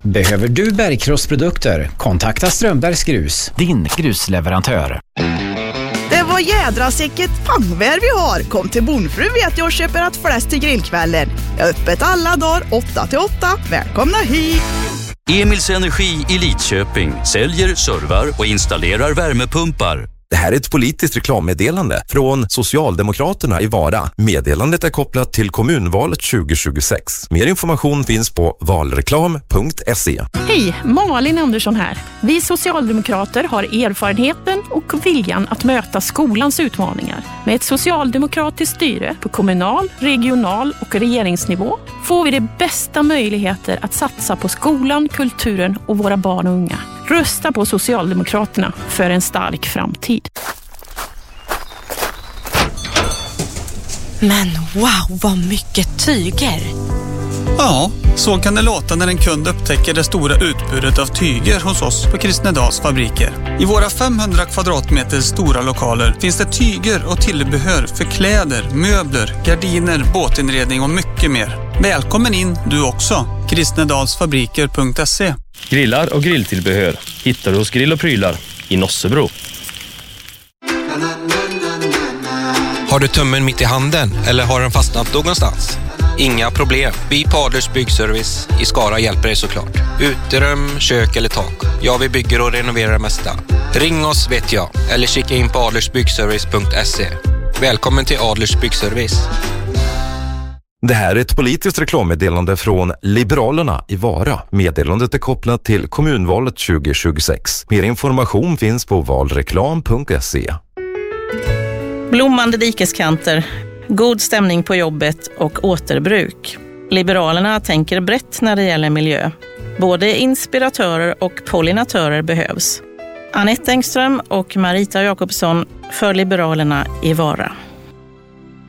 Behöver du bergkrossprodukter? Kontakta Strömbergs Grus, din grusleverantör. Det var jädra sicket pangvär vi har. Kom till Bonfru vet jag och köper att fläsk till grillkvällen. Jag är öppet alla dagar 8-8. Välkomna hit! Emils Energi i Lidköping säljer, servar och installerar värmepumpar. Det här är ett politiskt reklammeddelande från Socialdemokraterna i Vara. Meddelandet är kopplat till kommunvalet 2026. Mer information finns på valreklam.se. Hej, Malin Andersson här. Vi socialdemokrater har erfarenheten och viljan att möta skolans utmaningar. Med ett socialdemokratiskt styre på kommunal, regional och regeringsnivå får vi de bästa möjligheter att satsa på skolan, kulturen och våra barn och unga. Rösta på Socialdemokraterna för en stark framtid. Men wow, vad mycket tyger! Ja, så kan det låta när en kund upptäcker det stora utbudet av tyger hos oss på Kristnedals fabriker. I våra 500 kvadratmeter stora lokaler finns det tyger och tillbehör för kläder, möbler, gardiner, båtinredning och mycket mer. Välkommen in du också. Kristnedalsfabriker.se. Grillar och grilltillbehör hittar du hos Grill och Prylar i Nossebro. Har du tummen mitt i handen eller har den fastnat någonstans? Inga problem. Vi på Adlers Byggservice i Skara hjälper dig såklart. Uterum, kök eller tak. Ja, vi bygger och renoverar det mesta. Ring oss vet jag. Eller kika in på adlersbyggservice.se. Välkommen till Adlers Byggservice. Det här är ett politiskt reklammeddelande från Liberalerna i Vara. Meddelandet är kopplat till kommunvalet 2026. Mer information finns på valreklam.se. Blommande dikeskanter, god stämning på jobbet och återbruk. Liberalerna tänker brett när det gäller miljö. Både inspiratörer och pollinatörer behövs. Anette Engström och Marita Jakobsson för Liberalerna i Vara.